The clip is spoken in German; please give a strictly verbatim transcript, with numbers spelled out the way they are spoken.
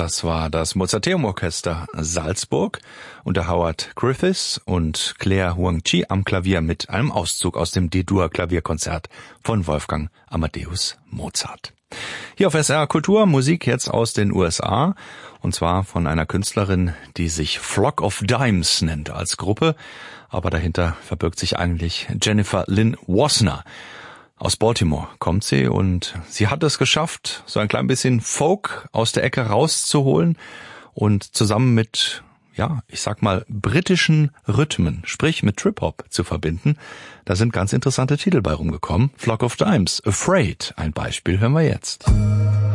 Das war das Mozarteum-Orchester Salzburg unter Howard Griffiths und Claire Huang-Chi am Klavier mit einem Auszug aus dem D-Dur-Klavierkonzert von Wolfgang Amadeus Mozart. Hier auf S R Kultur Musik jetzt aus den U S A und zwar von einer Künstlerin, die sich Flock of Dimes nennt als Gruppe, aber dahinter verbirgt sich eigentlich Jennifer Lynn Wasner. Aus Baltimore kommt sie und sie hat es geschafft, so ein klein bisschen Folk aus der Ecke rauszuholen und zusammen mit, ja, ich sag mal, britischen Rhythmen, sprich mit Trip-Hop zu verbinden. Da sind ganz interessante Titel bei rumgekommen. Flock of Dimes, Afraid, ein Beispiel hören wir jetzt.